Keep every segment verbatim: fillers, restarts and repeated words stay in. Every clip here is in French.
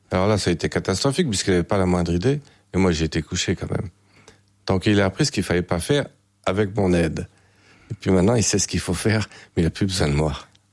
Alors là, ça a été catastrophique puisqu'il n'avait pas la moindre idée. Et moi, j'ai été couché quand même. Donc il a appris ce qu'il fallait pas faire avec mon aide. Et puis maintenant, il sait ce qu'il faut faire, mais il n'a plus besoin de moi.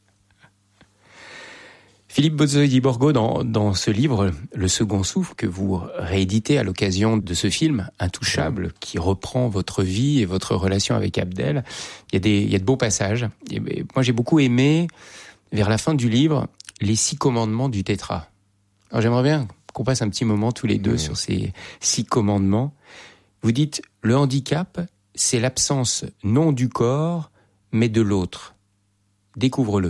Philippe Bozzoli-Borgo, dans, dans ce livre, Le Second Souffle, que vous rééditez à l'occasion de ce film Intouchable, qui reprend votre vie et votre relation avec Abdel, il y a, des, il y a de beaux passages. Et moi, j'ai beaucoup aimé, vers la fin du livre, les six commandements du tétra. Alors j'aimerais bien qu'on passe un petit moment tous les deux mmh. sur ces six commandements. Vous dites, le handicap, c'est l'absence non du corps, mais de l'autre. Découvre-le.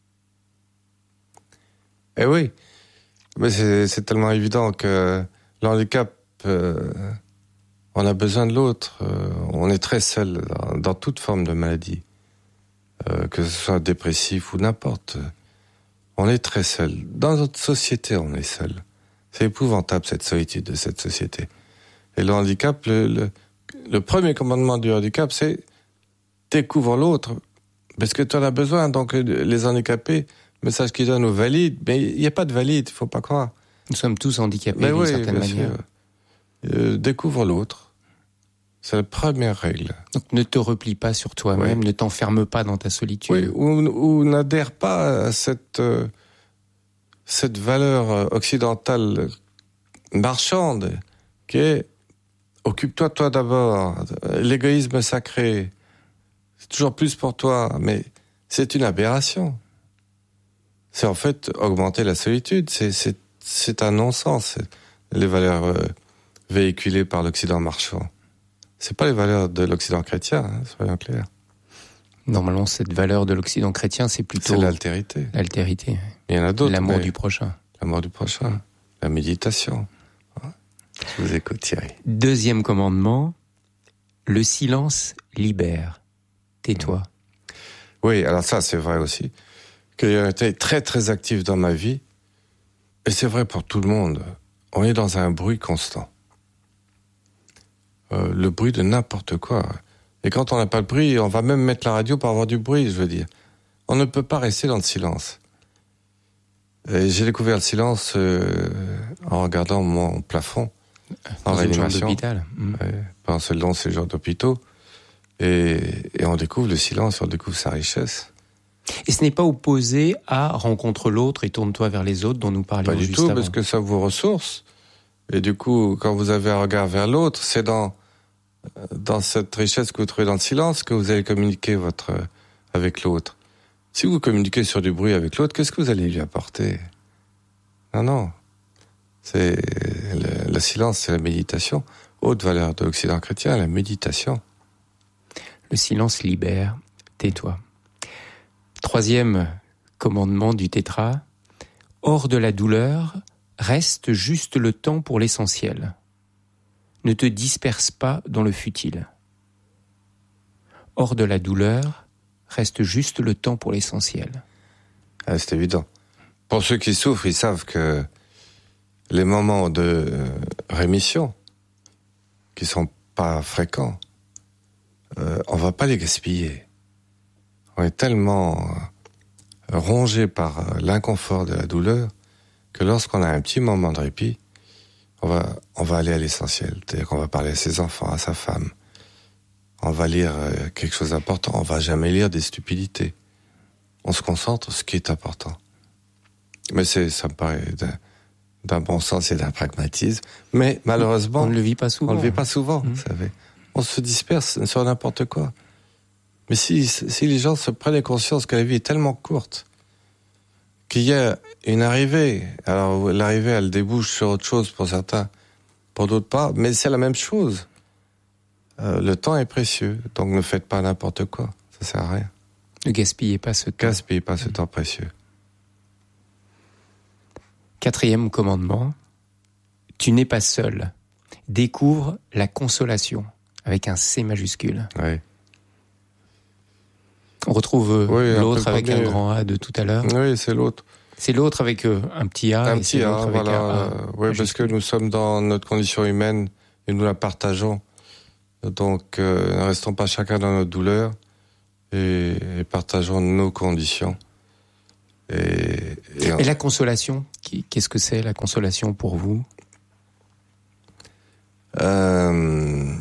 Eh oui, mais c'est, c'est tellement évident que le handicap, euh, on a besoin de l'autre. Euh, on est très seul dans, dans toute forme de maladie, euh, que ce soit dépressif ou n'importe. On est très seul. Dans notre société, on est seul. C'est épouvantable cette solitude de cette société. Et le handicap, le, le, le premier commandement du handicap, c'est découvre l'autre, parce que tu en as besoin. Donc les handicapés, message qu'ils donnent aux valides, mais il n'y a pas de valides, il ne faut pas croire. Nous sommes tous handicapés mais d'une oui, certaine manière. Euh, découvre l'autre. C'est la première règle. Donc ne te replie pas sur toi-même, oui. Ne t'enferme pas dans ta solitude. Oui, ou, ou n'adhère pas à cette, euh, cette valeur occidentale marchande qui est occupe-toi toi d'abord, l'égoïsme sacré, c'est toujours plus pour toi, mais c'est une aberration. C'est en fait augmenter la solitude, c'est, c'est, c'est un non-sens, les valeurs euh, véhiculées par l'Occident marchand. C'est pas les valeurs de l'Occident chrétien, hein, soyons clairs. Normalement, cette valeur de l'Occident chrétien, c'est plutôt... C'est l'altérité. L'altérité. Il y en a d'autres. L'amour du prochain. L'amour du prochain. La méditation. Je vous écoute, Thierry. Deuxième commandement, le silence libère. Tais-toi. Oui, alors ça, c'est vrai aussi. Que j'ai été très, très actif dans ma vie. Et c'est vrai pour tout le monde. On est dans un bruit constant. Euh, le bruit de n'importe quoi. Et quand on n'a pas de bruit, on va même mettre la radio pour avoir du bruit, je veux dire. On ne peut pas rester dans le silence. Et j'ai découvert le silence euh, en regardant mon plafond, en dans réanimation. Une chambre d'hôpital. Mmh. Ouais, pendant ce long séjour d'hôpitaux. Et, et on découvre le silence, on découvre sa richesse. Et ce n'est pas opposé à rencontre l'autre et tourne-toi vers les autres dont nous parlions juste juste avant. Pas du tout, avant. parce que ça vous ressource. Et du coup, quand vous avez un regard vers l'autre, c'est dans dans cette richesse que vous trouvez dans le silence que vous allez communiquer votre avec l'autre. Si vous communiquez sur du bruit avec l'autre, qu'est-ce que vous allez lui apporter ? Non, non. C'est le, le silence, c'est la méditation. Haute valeur de l'Occident chrétien, la méditation. Le silence libère. Tais-toi. Troisième commandement du tétra. Hors de la douleur, reste juste le temps pour l'essentiel. Ne te disperse pas dans le futile. Hors de la douleur, reste juste le temps pour l'essentiel. Ah, c'est évident. Pour ceux qui souffrent, ils savent que les moments de rémission, qui sont pas fréquents, euh, on va pas les gaspiller. On est tellement rongé par l'inconfort de la douleur que lorsqu'on a un petit moment de répit, on va, on va aller à l'essentiel. C'est-à-dire qu'on va parler à ses enfants, à sa femme. On va lire quelque chose d'important. On va jamais lire des stupidités. On se concentre sur ce qui est important. Mais c'est, ça me paraît d'un, d'un bon sens et d'un pragmatisme. Mais malheureusement, on ne le vit pas souvent. On ne le vit pas souvent, mmh. vous savez. On se disperse sur n'importe quoi. Mais si, si les gens se prenaient conscience que la vie est tellement courte, qu'il y a une arrivée, alors l'arrivée elle débouche sur autre chose pour certains, pour d'autres pas, mais c'est la même chose. Euh, le temps est précieux, donc ne faites pas n'importe quoi, ça sert à rien. Ne gaspillez pas ce temps. Gaspillez pas ce temps précieux. Quatrième commandement, tu n'es pas seul. Découvre la consolation, avec un C majuscule. Oui. On retrouve oui, l'autre un avec premier... un grand A de tout à l'heure. Oui, c'est l'autre. C'est l'autre avec euh, un petit A. Un et petit c'est A, l'autre voilà. Avec un A. Euh, oui, parce que nous sommes dans notre condition humaine et nous la partageons. Donc, euh, ne restons pas chacun dans notre douleur et, et partageons nos conditions. Et, Et, et la consolation, qu'est-ce que c'est la consolation pour vous? euh,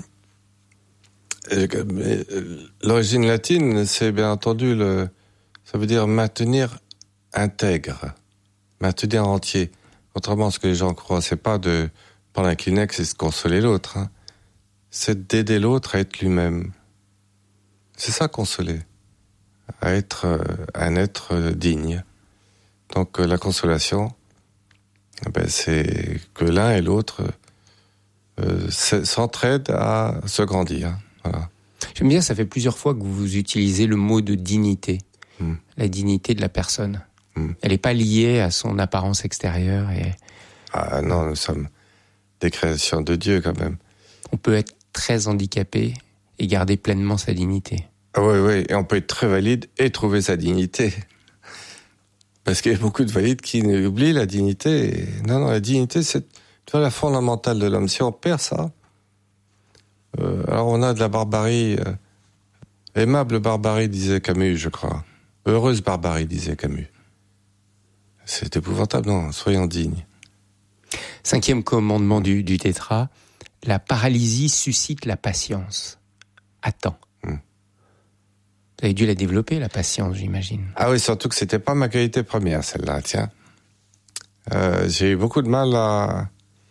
L'origine latine, c'est bien entendu, le, ça veut dire maintenir intègre, maintenir entier. Contrairement à ce que les gens croient, c'est pas de prendre un Kleenex et se consoler l'autre. Hein. C'est d'aider l'autre à être lui-même. C'est ça, consoler. À être euh, un être euh, digne. Donc euh, la consolation, ben, c'est que l'un et l'autre euh, s'entraident à se grandir. Voilà. J'aime bien, ça fait plusieurs fois que vous utilisez le mot de dignité. Mm. La dignité de la personne. Mm. Elle n'est pas liée à son apparence extérieure. Et... Ah non, nous sommes des créations de Dieu quand même. On peut être très handicapé et garder pleinement sa dignité. Ah oui, oui, et on peut être très valide et trouver sa dignité. Parce qu'il y a beaucoup de valides qui oublient la dignité. Et non, non, la dignité, c'est la fondamentale de l'homme. Si on perd ça, euh, alors on a de la barbarie. Euh, aimable barbarie, disait Camus, je crois. Heureuse barbarie, disait Camus. C'est épouvantable, non, soyons dignes. Cinquième commandement du, du tétra, la paralysie suscite la patience. Attends. Hmm. Vous avez dû la développer, la patience, j'imagine. Ah oui, surtout que c'était pas ma qualité première, celle-là, tiens. Euh, j'ai eu beaucoup de mal à,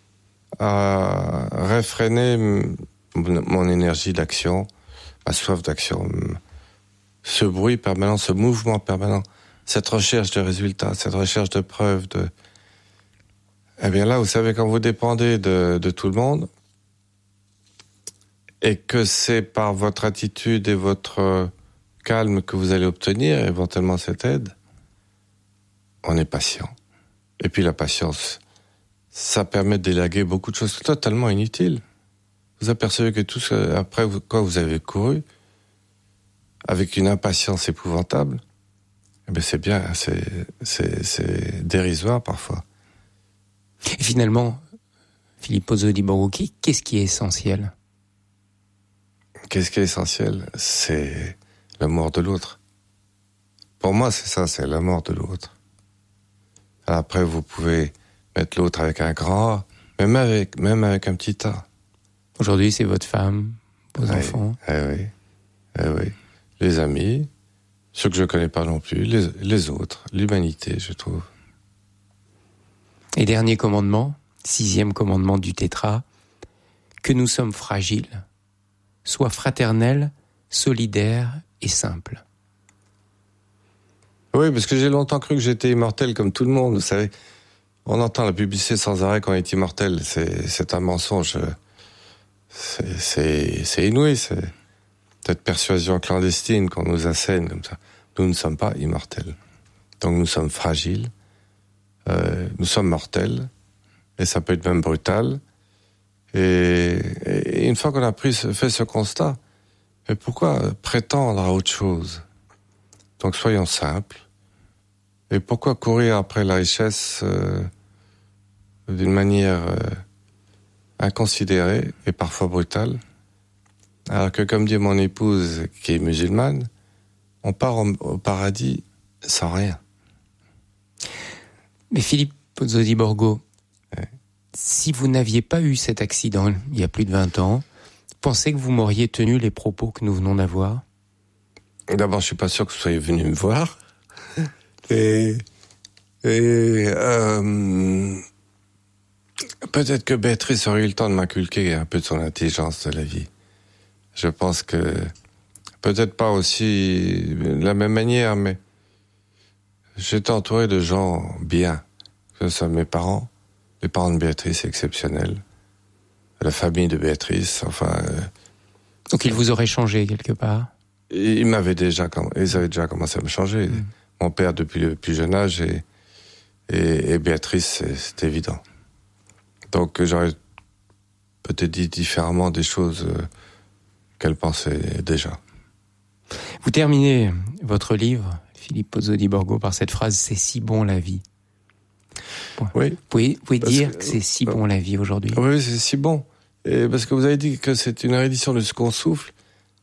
à réfréner mon, mon énergie d'action, ma soif d'action, ce bruit permanent, ce mouvement permanent, cette recherche de résultats, cette recherche de preuves, de... Eh bien là, vous savez, quand vous dépendez de, de tout le monde, et que c'est par votre attitude et votre calme que vous allez obtenir éventuellement cette aide, on est patient. Et puis la patience, ça permet de délaguer beaucoup de choses totalement inutiles. Vous apercevez que tout ce après quoi vous avez couru, avec une impatience épouvantable, eh bien c'est bien, c'est, c'est, c'est dérisoire parfois. Et finalement, Philippe Pozzo di Borgo, qu'est-ce qui est essentiel? Qu'est-ce qui est essentiel? C'est l'amour de l'autre. Pour moi, c'est ça, c'est l'amour de l'autre. Après, vous pouvez mettre l'autre avec un grand, même avec, même avec un petit A. Aujourd'hui, c'est votre femme, vos oui, enfants. Eh oui, eh oui. Les amis, ceux que je connais pas non plus, les, les autres, l'humanité, je trouve. Et dernier commandement, sixième commandement du tétra, que nous sommes fragiles, sois fraternel, solidaire et simple. Oui, parce que j'ai longtemps cru que j'étais immortel comme tout le monde, vous savez. On entend la publicité sans arrêt qu'on est immortel, c'est, c'est un mensonge. C'est, c'est, c'est inouï, c'est cette persuasion clandestine qu'on nous assène comme ça. Nous ne sommes pas immortels. Donc nous sommes fragiles, euh, nous sommes mortels, et ça peut être même brutal. Et, et une fois qu'on a pris, fait ce constat, mais pourquoi prétendre à autre chose? Donc soyons simples. Et pourquoi courir après la richesse euh, d'une manière euh, inconsidérée et parfois brutale? Alors que, comme dit mon épouse, qui est musulmane, on part au, au paradis sans rien. Mais Philippe Pozzo di Borgo, ouais. Si vous n'aviez pas eu cet accident il y a plus de vingt ans, pensez que vous m'auriez tenu les propos que nous venons d'avoir? D'abord, je suis pas sûr que vous soyez venu me voir. Et, et euh, peut-être que Béatrice aurait eu le temps de m'inculquer un peu de son intelligence de la vie. Je pense que peut-être pas aussi de la même manière, mais j'étais entouré de gens bien. Que ce soit mes parents, les parents de Béatrice exceptionnels, la famille de Béatrice, enfin. Euh, Donc ils vous auraient changé quelque part? Ils m'avaient déjà, ils avaient déjà commencé à me changer. Mmh. Mon père depuis le plus jeune âge et, et, et Béatrice, c'est, c'est évident. Donc j'aurais peut-être dit différemment des choses euh, qu'elle pensait déjà. Vous terminez votre livre, Philippe Pozzo di Borgo, par cette phrase « C'est si bon la vie ». Oui. Vous pouvez, vous pouvez dire que, que c'est si euh, bon la vie aujourd'hui? Oui, c'est si bon. Et parce que vous avez dit que c'est une réédition de Second Souffle.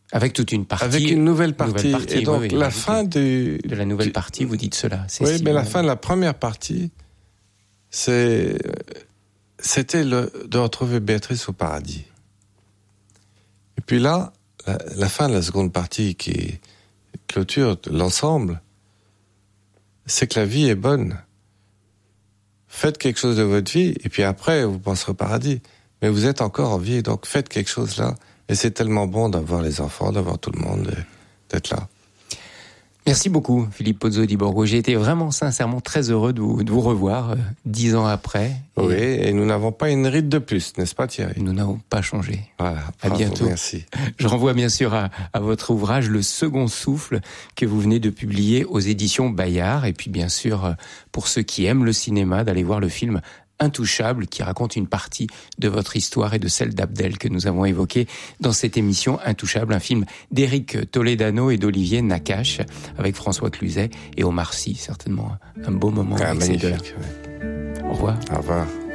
Avec toute une partie. Avec une nouvelle partie. Nouvelle partie et donc, oui, oui, la oui, fin du... De la nouvelle du, partie, vous dites cela. C'est oui, si mais bon. la fin de la première partie, c'est, c'était le, de retrouver Béatrice au paradis. Et puis là, la, la fin de la seconde partie qui clôture l'ensemble, c'est que la vie est bonne. Faites quelque chose de votre vie, et puis après, vous penserez au paradis. Mais vous êtes encore en vie, donc faites quelque chose là. Et c'est tellement bon d'avoir les enfants, d'avoir tout le monde, d'être là. Merci beaucoup, Philippe Pozzo di Borgo. J'ai été vraiment, sincèrement, très heureux de vous, de vous revoir, euh, dix ans après. Et oui, et nous n'avons pas une ride de plus, n'est-ce pas, Thierry? Nous n'avons pas changé. Voilà. À bravo, bientôt. Merci. Je renvoie bien sûr à, à votre ouvrage Le Second Souffle que vous venez de publier aux éditions Bayard. Et puis bien sûr, pour ceux qui aiment le cinéma, d'aller voir le film Intouchable, qui raconte une partie de votre histoire et de celle d'Abdel que nous avons évoquée dans cette émission Intouchable, un film d'Éric Toledano et d'Olivier Nakache, avec François Cluzet et Omar Sy, certainement un beau moment Ah, avec ces deux-là. magnifique. Ouais. Au revoir. Au revoir.